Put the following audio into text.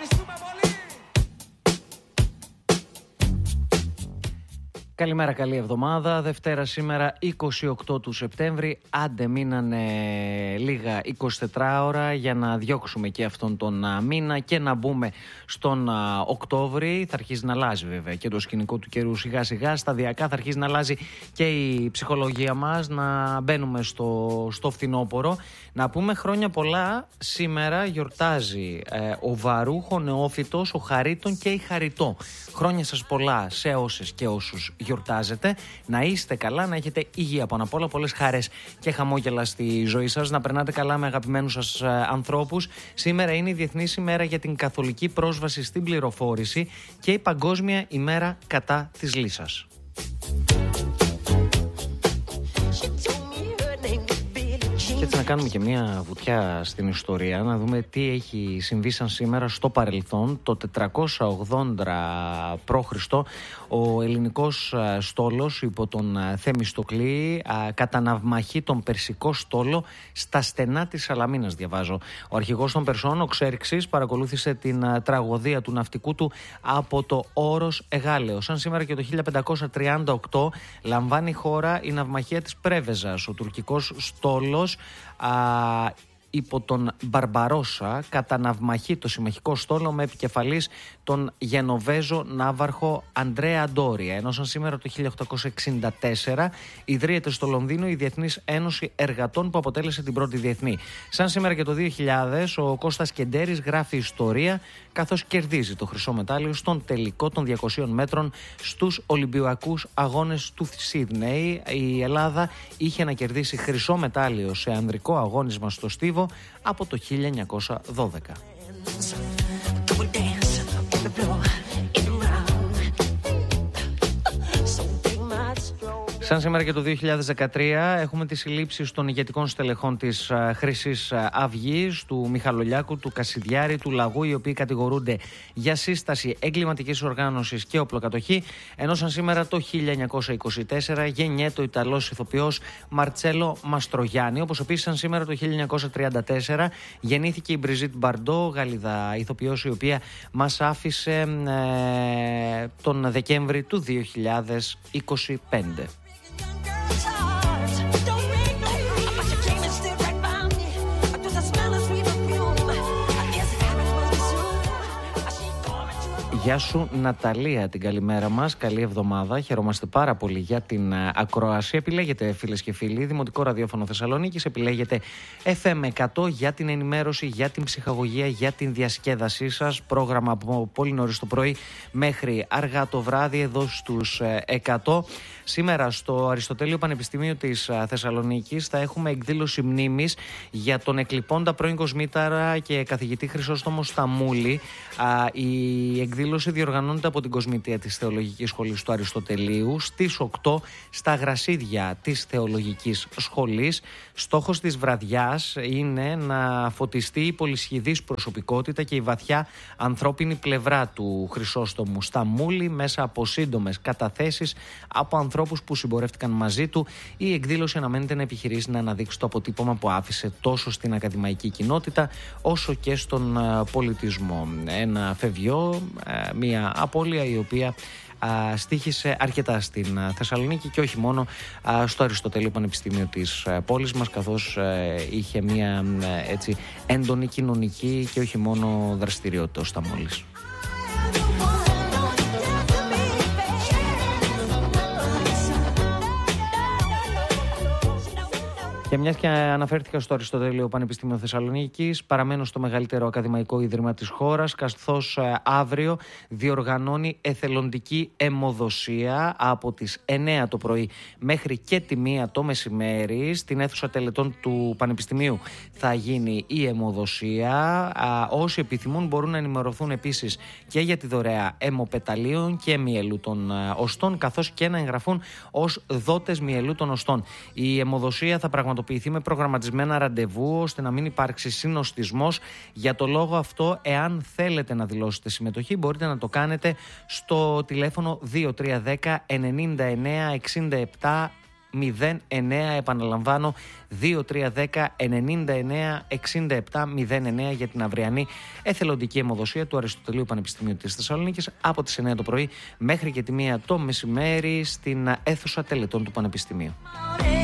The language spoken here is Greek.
Καλημέρα, καλή εβδομάδα. Δευτέρα σήμερα 28 του Σεπτέμβρη. Άντε μείνανε λίγα 24 ώρα για να διώξουμε και αυτόν τον μήνα και να μπούμε στον Οκτώβρη. Θα αρχίσει να αλλάζει βέβαια και το σκηνικό του καιρού σιγά σιγά. Σταδιακά θα αρχίσει να αλλάζει και η ψυχολογία μας, να μπαίνουμε στο φθινόπωρο. Να πούμε χρόνια πολλά. Σήμερα γιορτάζει ο Βαρούχο Νεόφυτος, ο Χαρίτων και η Χαριτό. Χρόνια σας πολλά σε όσες και όσους γιορτάζετε. Να είστε καλά, να έχετε υγεία πάνω απ' όλα, πολλές χαρές και χαμόγελα στη ζωή σας, να περνάτε καλά με αγαπημένους σας ανθρώπους. Σήμερα είναι η Διεθνής ημέρα για την καθολική πρόσβαση στην πληροφόρηση και η Παγκόσμια ημέρα κατά της λύσας. Και έτσι να κάνουμε και μια βουτιά στην ιστορία, να δούμε τι έχει συμβεί σαν σήμερα στο παρελθόν. Το 480 π.Χ. ο ελληνικός στόλος υπό τον Θεμιστοκλή κατά ναυμαχή τον Περσικό στόλο στα στενά της Σαλαμίνας, διαβάζω. Ο αρχηγός των Περσών, ο Ξέρξης, παρακολούθησε την τραγωδία του ναυτικού του από το όρος Εγάλεο. Σαν σήμερα και το 1538 λαμβάνει η χώρα η ναυμαχία της Πρέβεζας. Ο τουρκικός στόλος υπό τον Μπαρμπαρόσα καταναυμαχεί το συμμαχικό στόλο με επικεφαλής τον Γενοβέζο ναύαρχο Αντρέα Ντόρια. Ενώ σαν σήμερα το 1864 ιδρύεται στο Λονδίνο η Διεθνής Ένωση Εργατών που αποτέλεσε την πρώτη διεθνή. Σαν σήμερα και το 2000 ο Κώστας Κεντέρης γράφει ιστορία καθώς κερδίζει το χρυσό μετάλλιο στον τελικό των 200 μέτρων στους Ολυμπιακούς Αγώνες του Σίδνεϊ. Η Ελλάδα είχε να κερδίσει χρυσό μετάλλιο σε ανδρικό αγώνισμα στο Στίβο από το 1912. Σαν σήμερα και το 2013 έχουμε τις συλλήψεις των ηγετικών στελεχών της Χρυσής Αυγής, του Μιχαλολιάκου, του Κασιδιάρη, του Λαγού, οι οποίοι κατηγορούνται για σύσταση εγκληματικής οργάνωσης και οπλοκατοχή, ενώ σαν σήμερα το 1924 γεννιέται ο Ιταλός ηθοποιός Μαρτσέλο Μαστρογιάννη, όπως επίσης σαν σήμερα το 1934 γεννήθηκε η Μπριζίτ Μπαρντό, Γαλλίδα ηθοποιός, η οποία μας άφησε τον Δεκέμβρη του 2025. Γεια σου Ναταλία, την καλημέρα μας, καλή εβδομάδα, χαιρόμαστε πάρα πολύ για την ακρόαση. Επιλέγετε φίλες και φίλοι Δημοτικό Ραδιόφωνο Θεσσαλονίκης, επιλέγετε FM 100 για την ενημέρωση, για την ψυχαγωγία, για την διασκέδασή σας. Πρόγραμμα από πολύ νωρίς το πρωί μέχρι αργά το βράδυ εδώ στους 100. Σήμερα στο Αριστοτέλειο Πανεπιστημίου της Θεσσαλονίκης θα έχουμε εκδήλωση μνήμης για τον εκλειπώντα πρώην κοσμήταρα και καθηγητή Χρυσόστομο Σταμούλη. Η εκδήλωση διοργανώνεται από την Κοσμήτεια της Θεολογικής Σχολής του Αριστοτελείου στις 8 στα γρασίδια της Θεολογικής Σχολής. Στόχος της βραδιάς είναι να φωτιστεί η πολυσχηδής προσωπικότητα και η βαθιά ανθρώπινη πλευρά του Χρυσόστομου Σταμούλη μέσα από σύντομες καταθέσεις από ανθρώπους που συμπορεύτηκαν μαζί του. Η εκδήλωση αναμένεται να επιχειρήσει να αναδείξει το αποτύπωμα που άφησε τόσο στην ακαδημαϊκή κοινότητα όσο και στον πολιτισμό. Ένα φευγιό, μια απώλεια η οποία στοίχησε αρκετά στην Θεσσαλονίκη και όχι μόνο στο Αριστοτέλειο Πανεπιστήμιο της πόλης μας, καθώς είχε μια έτσι έντονη κοινωνική και όχι μόνο δραστηριότητα ως Σταμούλης. Και μιας και αναφέρθηκα στο Αριστοτέλειο Πανεπιστήμιο Θεσσαλονίκης, παραμένω στο μεγαλύτερο ακαδημαϊκό ίδρυμα της χώρας, καθώς αύριο διοργανώνει εθελοντική αιμοδοσία από τις 9 το πρωί μέχρι και τη 1 το μεσημέρι. Στην αίθουσα τελετών του Πανεπιστημίου θα γίνει η αιμοδοσία. Όσοι επιθυμούν μπορούν να ενημερωθούν επίσης και για τη δωρεά αιμοπεταλίων και μυελού των οστών, καθώς και να εγγραφούν ως δότες μυελού των οστών. Η αιμοδοσία θα πραγματοποιηθεί με προγραμματισμένα ραντεβού, ώστε να μην υπάρξει συνοστισμός. Για το λόγο αυτό, εάν θέλετε να δηλώσετε συμμετοχή, μπορείτε να το κάνετε στο τηλέφωνο 2310 99 67 Επαναλαμβάνω, 2310-99-67-09 για την αυριανή εθελοντική αιμοδοσία του Αριστοτελείου Πανεπιστημίου της Θεσσαλονίκης από τις 9 το πρωί μέχρι και τη 1 το μεσημέρι στην αίθουσα τελετών του Πανεπιστημίου.